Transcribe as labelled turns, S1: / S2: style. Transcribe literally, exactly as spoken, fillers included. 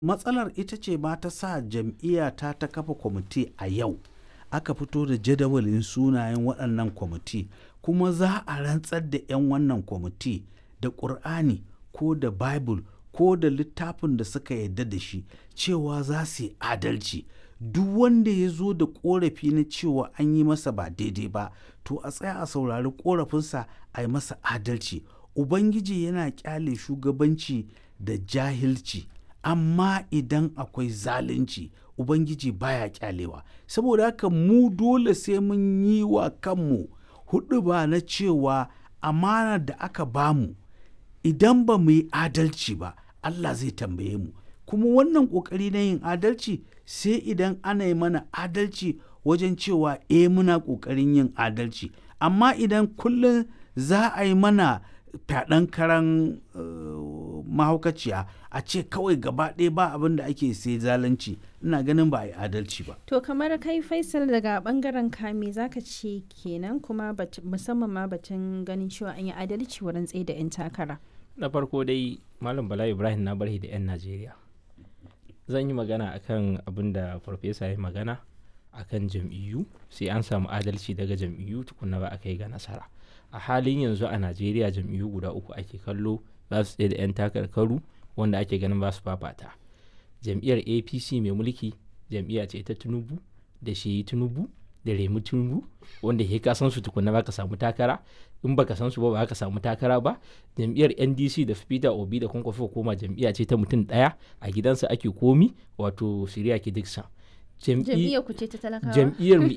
S1: Matsalar ita ce ma ta sa jam'iyyata ta kafa kwamiti a yau. Aka fito da jadawalin sunayen waɗannan kwamiti, kuma za a rantsar da 'yan wannan kwamiti da ƙur'ani ko da Bible ko da littafin da suka yarda da shi cewa za su yi adalci. Duk wanda ya zo da ƙorafi na cewa an yi masa ba daidai ba, to a tsaya a saurari ƙorafinsa a yi masa adalci. Ubangiji yana ƙyale shugabanci da jahilci, amma idan akwai zalunci, Ubangiji baya ƙyalewa. Saboda haka mu dole sai mun yi wa kanmu huɗuba na cewa amanar da aka bamu idan ba mu yi adalci ba, Allah zai tambaye mu. Kuma wannan ƙoƙari na yin adalci sai idan ana yi mana adalci wajen cewa eh muna ƙoƙarin yin adalci. Amma idan kullum za a yi mana fyaɗen karan uh, mahaukaciya a ce kawai gaba ɗaya ba abin da ake sai zalunci, ina ganin ba a yi adalci ba.
S2: To kamar kai Faisal daga ɓangaren ka me za ka ce kenan, kuma musamman ma batun ganin cewa an yi adalci wurin tsaye da 'yan takara?
S3: Na farko dai Malam Bala Ibrahim na barhi da 'yan Najeriya. Zan yi magana akan abin da farfesa ya magana akan jam'iyyu, sai an samu adalci daga jam'iyyu tukunna ba a kai ga nasara. A halin yanzu a Najeriya jam'iyyu guda uku ake kallo za su tsaye da 'yan takarkaru wanda ake ganin ba su fafata. Jam'iyyar A P C mai mulki jam'iyya ce ta Tinubu da Shehi Tinubu da Remi Tinubu, wanda ke ka san su tukunna ba ka samu takara, in baka san su ba ba ka samu takara ba. Jam'iyyar N D C da Peter Obi da Kwankwaso koma jam'iyya ce ta mutum ɗaya, a gidansa ake komi, wato Siriya Dixon.
S2: Jam'iyyar ku ce ta talakawa?
S3: Jam'iyyar mu